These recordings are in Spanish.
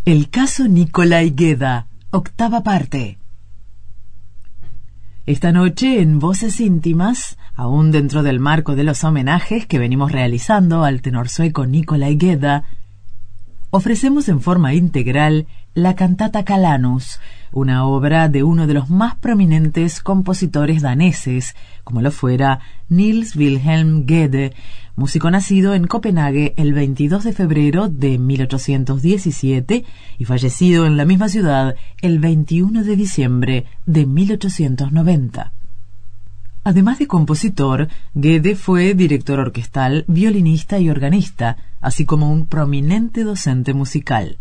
El caso Nicolai Gedda, octava parte. Esta noche, en Voces Íntimas, aún dentro del marco de los homenajes que venimos realizando al tenor sueco Nicolai Gedda, ofrecemos en forma integral la cantata Calanus, una obra de uno de los más prominentes compositores daneses, como lo fuera Niels Wilhelm Gedde, músico nacido en Copenhague el 22 de febrero de 1817 y fallecido en la misma ciudad el 21 de diciembre de 1890. Además de compositor, Gedde fue director orquestal, violinista y organista, así como un prominente docente musical.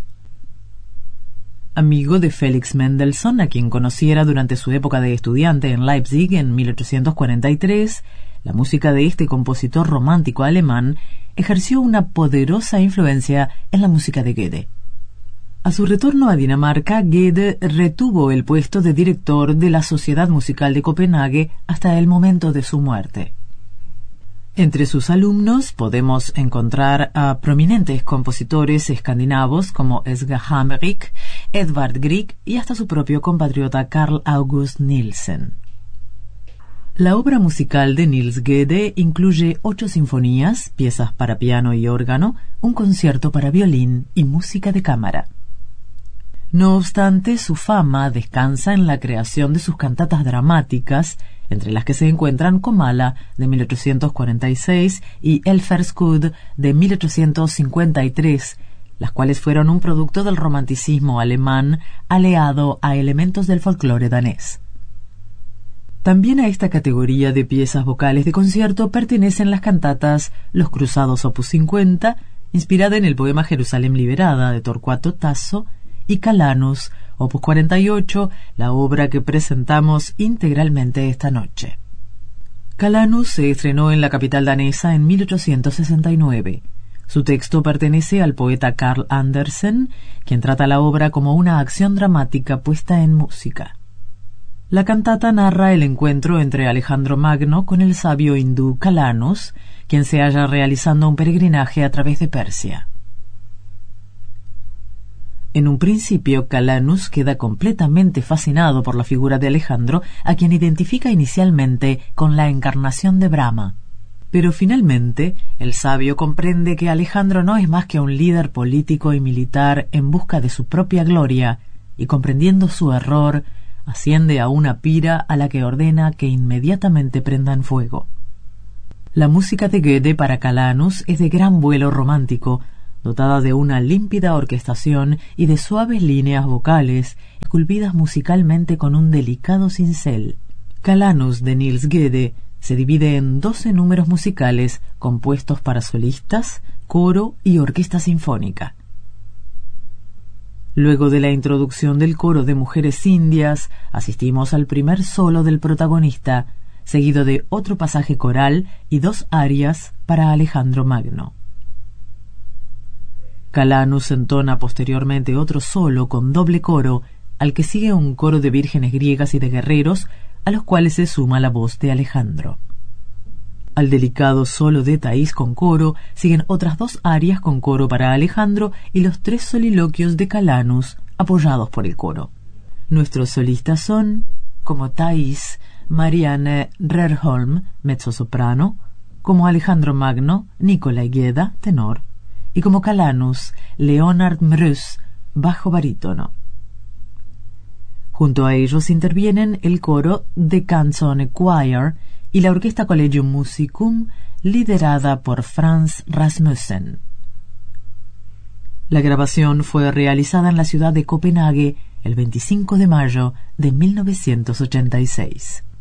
Amigo de Felix Mendelssohn, a quien conociera durante su época de estudiante en Leipzig en 1843, la música de este compositor romántico alemán ejerció una poderosa influencia en la música de Gedde. A su retorno a Dinamarca, Gedde retuvo el puesto de director de la Sociedad Musical de Copenhague hasta el momento de su muerte. Entre sus alumnos podemos encontrar a prominentes compositores escandinavos como Edgar Hammerich, Edvard Grieg y hasta su propio compatriota Carl August Nielsen. La obra musical de Niels Gedde incluye 8 sinfonías, piezas para piano y órgano, un concierto para violín y música de cámara. No obstante, su fama descansa en la creación de sus cantatas dramáticas, entre las que se encuentran Comala, de 1846, y Elferskud, de 1853, las cuales fueron un producto del romanticismo alemán aleado a elementos del folclore danés. También a esta categoría de piezas vocales de concierto pertenecen las cantatas Los Cruzados Opus 50, inspirada en el poema Jerusalén Liberada de Torquato Tasso, y Calanus, Opus 48, la obra que presentamos integralmente esta noche. Calanus se estrenó en la capital danesa en 1869. Su texto pertenece al poeta Carl Andersen, quien trata la obra como una acción dramática puesta en música. La cantata narra el encuentro entre Alejandro Magno con el sabio hindú Calanus, quien se halla realizando un peregrinaje a través de Persia. En un principio, Calanus queda completamente fascinado por la figura de Alejandro, a quien identifica inicialmente con la encarnación de Brahma. Pero finalmente, el sabio comprende que Alejandro no es más que un líder político y militar en busca de su propia gloria, y comprendiendo su error, asciende a una pira a la que ordena que inmediatamente prendan fuego. La música de Gedde para Calanus es de gran vuelo romántico, dotada de una límpida orquestación y de suaves líneas vocales, esculpidas musicalmente con un delicado cincel. Calanus de Niels Gedde se divide en 12 números musicales compuestos para solistas, coro y orquesta sinfónica. Luego de la introducción del coro de mujeres indias, asistimos al primer solo del protagonista, seguido de otro pasaje coral y 2 arias para Alejandro Magno. Calanus entona posteriormente otro solo con doble coro, al que sigue un coro de vírgenes griegas y de guerreros, a los cuales se suma la voz de Alejandro. Al delicado solo de Thais con coro siguen otras 2 arias con coro para Alejandro y los 3 soliloquios de Calanus apoyados por el coro. Nuestros solistas son, como Thais, Marianne Rerholm, mezzosoprano, como Alejandro Magno, Nicolai Gedda, tenor, y como Calanus, Leonard Mrös, bajo barítono. Junto a ellos intervienen el coro de Canzone Choir y la Orquesta Collegium Musicum, liderada por Frans Rasmussen. La grabación fue realizada en la ciudad de Copenhague el 25 de mayo de 1986.